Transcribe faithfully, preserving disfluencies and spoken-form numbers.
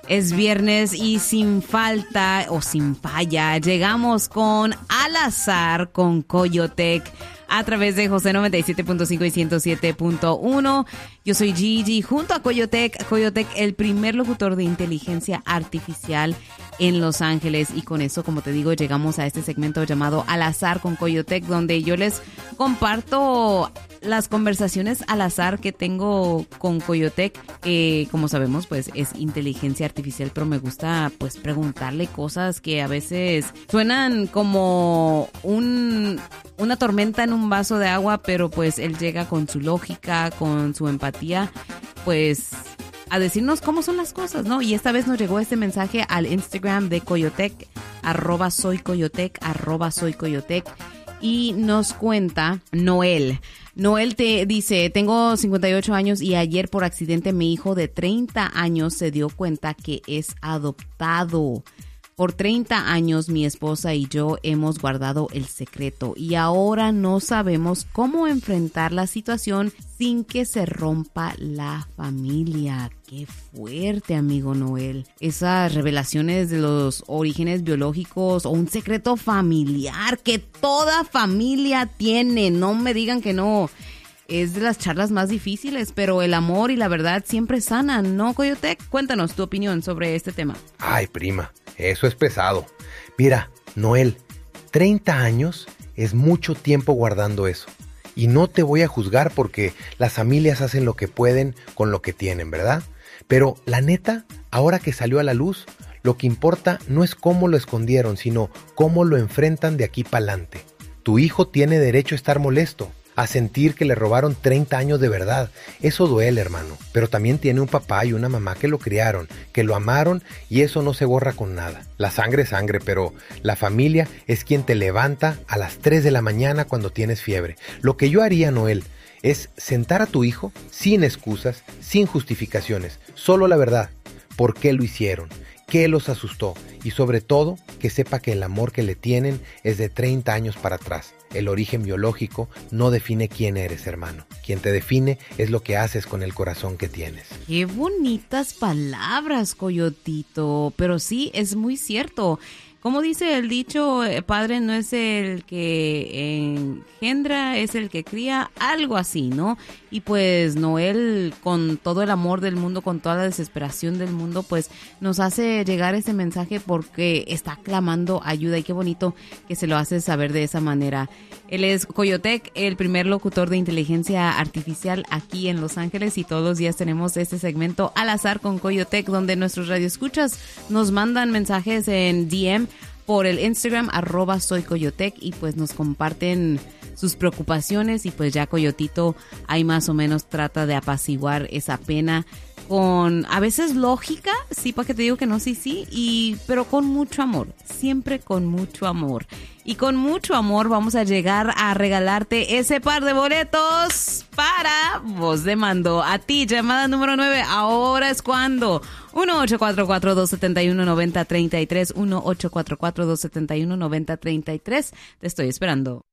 Es viernes y sin falta o sin falla llegamos con Al Azar con Coyotec a través de José noventa y siete punto cinco y ciento siete punto uno. Yo soy Gigi junto a Coyotec. Coyotec, el primer locutor de inteligencia artificial en Los Ángeles. Y con eso, como te digo, llegamos a este segmento llamado Al Azar con Coyotec, donde yo les comparto las conversaciones al azar que tengo con Coyotec, que como sabemos pues es inteligencia artificial, pero me gusta pues preguntarle cosas que a veces suenan como un, una tormenta en un vaso de agua, pero pues él llega con su lógica, con su empatía, pues a decirnos cómo son las cosas, ¿no? Y esta vez nos llegó este mensaje al Instagram de Coyotec, arroba soy Coyotec, arroba soy Coyotec, y nos cuenta Noel. Noel te dice, tengo cincuenta y ocho años y ayer por accidente mi hijo de treinta años se dio cuenta que es adoptado. Por treinta años mi esposa y yo hemos guardado el secreto y ahora no sabemos cómo enfrentar la situación sin que se rompa la familia. Qué fuerte, amigo Noel. Esas revelaciones de los orígenes biológicos o un secreto familiar que toda familia tiene. No me digan que no. Es de las charlas más difíciles, pero el amor y la verdad siempre sanan, ¿no, Coyotec? Cuéntanos tu opinión sobre este tema. Ay, prima, eso es pesado. Mira, Noel, treinta años es mucho tiempo guardando eso. Y no te voy a juzgar porque las familias hacen lo que pueden con lo que tienen, ¿verdad? Pero la neta, ahora que salió a la luz, lo que importa no es cómo lo escondieron, sino cómo lo enfrentan de aquí para adelante. Tu hijo tiene derecho a estar molesto, a sentir que le robaron treinta años de verdad. Eso duele, hermano. Pero también tiene un papá y una mamá que lo criaron, que lo amaron, y eso no se borra con nada. La sangre es sangre, pero la familia es quien te levanta a las tres de la mañana cuando tienes fiebre. Lo que yo haría, Noel, es sentar a tu hijo sin excusas, sin justificaciones, solo la verdad. ¿Por qué lo hicieron? ¿Qué los asustó? Y sobre todo, que sepa que el amor que le tienen es de treinta años para atrás. El origen biológico no define quién eres, hermano. Quien te define es lo que haces con el corazón que tienes. Qué bonitas palabras, Coyotito. Pero sí, es muy cierto. Como dice el dicho, el padre no es el que engendra, es el que cría, algo así, ¿no? Y pues Noel, con todo el amor del mundo, con toda la desesperación del mundo, pues nos hace llegar ese mensaje porque está clamando ayuda y qué bonito que se lo hace saber de esa manera. Él es Coyotec, el primer locutor de inteligencia artificial aquí en Los Ángeles, y todos los días tenemos este segmento Al Azar con Coyotec, donde nuestros radioescuchas nos mandan mensajes en D M por el Instagram, arroba soy Coyotec, y pues nos comparten sus preocupaciones, y pues ya Coyotito ahí más o menos trata de apaciguar esa pena con a veces lógica, sí, para que te digo que no, sí, sí, y pero con mucho amor, siempre con mucho amor. Y con mucho amor vamos a llegar a regalarte ese par de boletos para Voz de Mando. A ti, llamada número nueve, ahora es cuando. uno ocho cuatro cuatro, dos siete uno, nueve cero tres tres, uno ocho cuatro cuatro, dos siete uno, nueve cero tres tres. Te estoy esperando.